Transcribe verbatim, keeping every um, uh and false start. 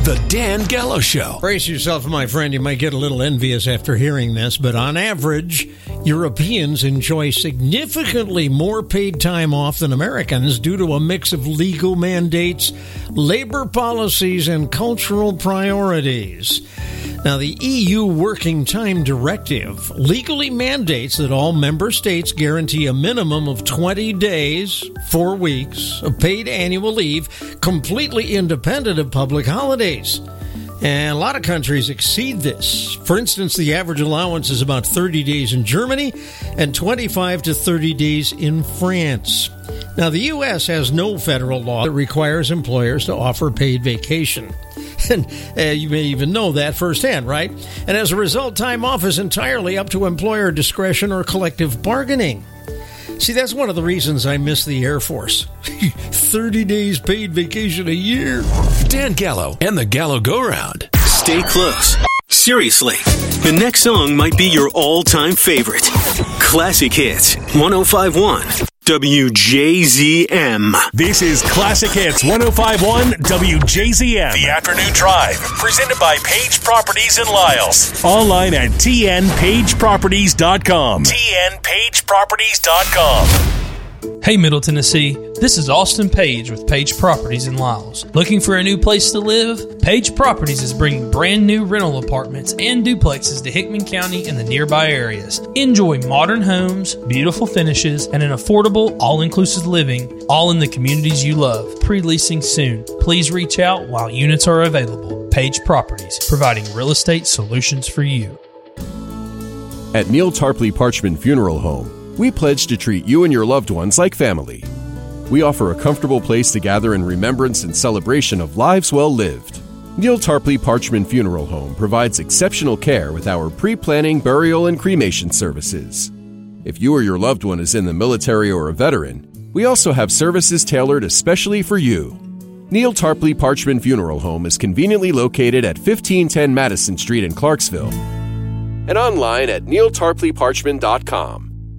The Dan Gallo Show. Brace yourself, my friend. You might get a little envious after hearing this, but on average, Europeans enjoy significantly more paid time off than Americans due to a mix of legal mandates, labor policies, and cultural priorities. Now, the E U Working Time Directive legally mandates that all member states guarantee a minimum of twenty days, four weeks, of paid annual leave, completely independent of public holidays. And a lot of countries exceed this. For instance, the average allowance is about thirty days in Germany and twenty-five to thirty days in France. Now, the U S has no federal law that requires employers to offer paid vacation. And uh, you may even know that firsthand, right? And as a result, time off is entirely up to employer discretion or collective bargaining. See, that's one of the reasons I miss the Air Force. thirty days paid vacation a year. Dan Gallo and the Gallo Go-Round. Stay close. Seriously, the next song might be your all-time favorite. Classic Hits, one oh five point one W J Z M. This is Classic Hits one oh five point one W J Z M. The Afternoon Drive, presented by Page Properties in Lyles. Online at T N page properties dot com. T N page properties dot com. Hey, Middle Tennessee, this is Austin Page with Page Properties in Lyles. Looking for a new place to live? Page Properties is bringing brand new rental apartments and duplexes to Hickman County and the nearby areas. Enjoy modern homes, beautiful finishes, and an affordable, all-inclusive living, all in the communities you love. Pre-leasing soon. Please reach out while units are available. Page Properties, providing real estate solutions for you. At Neil Tarpley Parchman Funeral Home, we pledge to treat you and your loved ones like family. We offer a comfortable place to gather in remembrance and celebration of lives well lived. Neil Tarpley Parchman Funeral Home provides exceptional care with our pre-planning, burial, and cremation services. If you or your loved one is in the military or a veteran, we also have services tailored especially for you. Neil Tarpley Parchman Funeral Home is conveniently located at fifteen ten Madison Street in Clarksville and online at neil tarpley parchman dot com.